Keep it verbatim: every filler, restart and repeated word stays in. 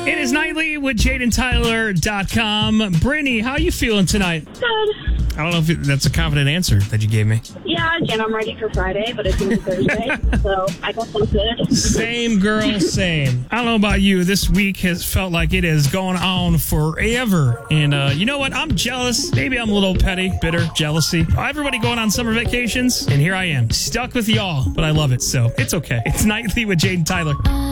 It is Nightly with Jade and Tyler dot com. Brittany, how are you feeling tonight? Good. I don't know if it, that's a confident answer that you gave me. Yeah, again, I'm ready for Friday, but it's only Thursday, so I guess I'm good. Same, girl, same. I don't know about you. This week has felt like it has gone on forever. And uh, you know what? I'm jealous. Maybe I'm a little petty, bitter, jealousy. Everybody going on summer vacations, and here I am, stuck with y'all. But I love it, so it's okay. It's Nightly with Jade and Tyler.